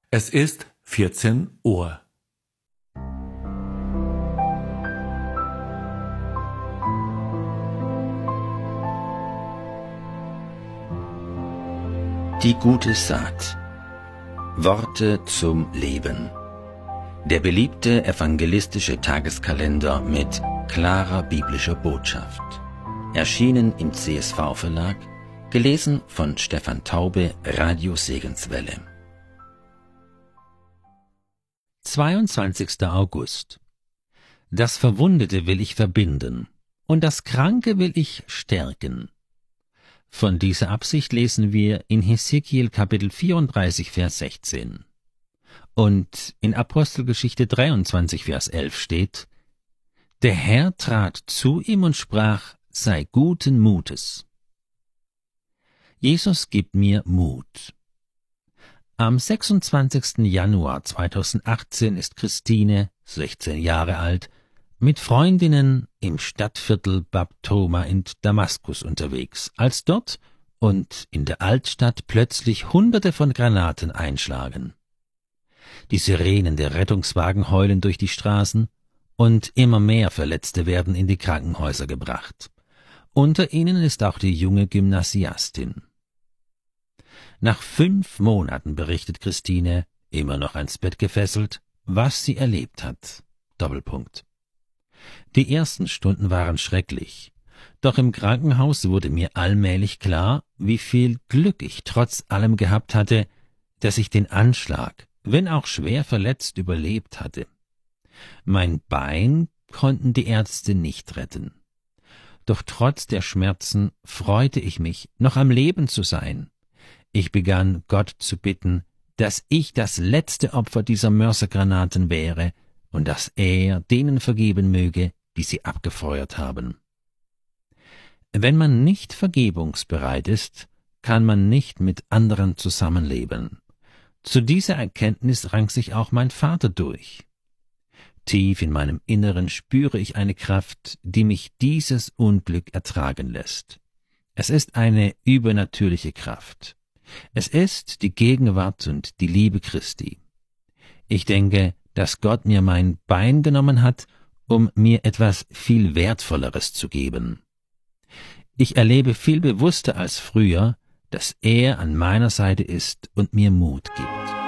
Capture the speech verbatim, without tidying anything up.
Es ist vierzehn Uhr. Die gute Saat. Worte zum Leben. Der beliebte evangelistische Tageskalender mit klarer biblischer Botschaft. Erschienen im C S V-Verlag, gelesen von Stefan Taube, Radio Segenswelle. zweiundzwanzigster August. Das Verwundete will ich verbinden, und das Kranke will ich stärken. Von dieser Absicht lesen wir in Hesekiel Kapitel vierunddreißig, Vers sechzehn. Und in Apostelgeschichte dreiundzwanzig, Vers elf steht: Der Herr trat zu ihm und sprach: Sei guten Mutes. Jesus gibt mir Mut. Am sechsundzwanzigsten Januar zweitausendachtzehn ist Christine, sechzehn Jahre alt, mit Freundinnen im Stadtviertel Bab Toma in Damaskus unterwegs, als dort und in der Altstadt plötzlich Hunderte von Granaten einschlagen. Die Sirenen der Rettungswagen heulen durch die Straßen und immer mehr Verletzte werden in die Krankenhäuser gebracht. Unter ihnen ist auch die junge Gymnasiastin. Nach fünf Monaten berichtet Christine, immer noch ans Bett gefesselt, was sie erlebt hat. Doppelpunkt. Die ersten Stunden waren schrecklich, doch im Krankenhaus wurde mir allmählich klar, wie viel Glück ich trotz allem gehabt hatte, dass ich den Anschlag, wenn auch schwer verletzt, überlebt hatte. Mein Bein konnten die Ärzte nicht retten. Doch trotz der Schmerzen freute ich mich, noch am Leben zu sein. Ich begann Gott zu bitten, dass ich das letzte Opfer dieser Mörsergranaten wäre und dass er denen vergeben möge, die sie abgefeuert haben. Wenn man nicht vergebungsbereit ist, kann man nicht mit anderen zusammenleben. Zu dieser Erkenntnis rang sich auch mein Vater durch. Tief in meinem Inneren spüre ich eine Kraft, die mich dieses Unglück ertragen lässt. Es ist eine übernatürliche Kraft. Es ist die Gegenwart und die Liebe Christi. Ich denke, dass Gott mir mein Bein genommen hat, um mir etwas viel Wertvolleres zu geben. Ich erlebe viel bewusster als früher, dass er an meiner Seite ist und mir Mut gibt.